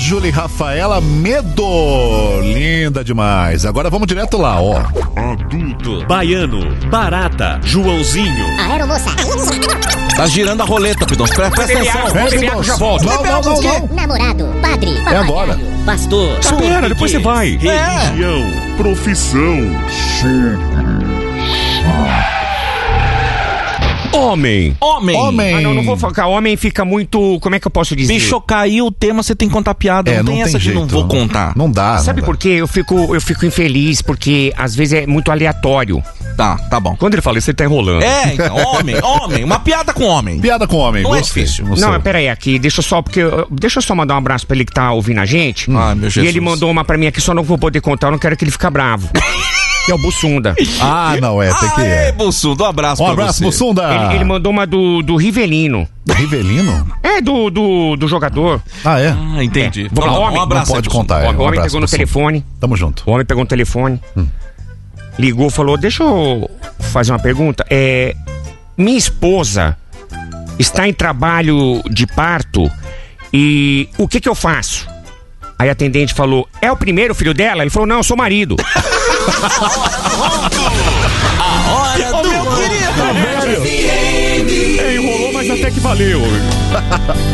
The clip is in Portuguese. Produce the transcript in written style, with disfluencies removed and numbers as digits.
Júlia e Rafaela, Medo. Linda demais. Agora vamos direto lá, ó. Adulto, Baiano, Barata, Joãozinho. Aeromoça. Tá girando a roleta, Pidons. Presta atenção. Pidons. Já volto. Não. Namorado, padre, É agora. pastor. Espera, depois você vai. Religião, profissão. Homem. Homem. Ah, não vou focar. Homem fica muito... Como é que eu posso dizer? Bicho, caiu o tema, você tem que contar piada. Não tem essa jeito, de não vou contar. Não dá. Sabe por quê? Eu fico infeliz, porque às vezes é muito aleatório. Tá bom. Quando ele fala isso, ele tá enrolando. Então, homem. Uma piada com homem. Piada com homem. Não é Gostei. difícil. Não, Não, peraí, aqui, deixa eu só mandar um abraço pra ele que tá ouvindo a gente. Ai, meu Jesus. E ele mandou uma pra mim aqui, só não vou poder contar, eu não quero que ele fique bravo. Que é o Bussunda. Tem que Aê, Bussunda, um abraço pra você. Um abraço, Bussunda. Ele mandou uma do Rivelino. Rivelino? É, do jogador. Ah, é? Ah, entendi. Vamos lá, homem. Um abraço. Não pode contar. O homem abraço, pegou no Bussunda. telefone. Tamo junto. O homem pegou no telefone. Ligou, falou, deixa eu fazer uma pergunta. Minha esposa está em trabalho de parto e o que eu faço? Aí a atendente falou, é o primeiro filho dela? Ele falou, não, eu sou marido. A hora do Enrolou, mas até que valeu.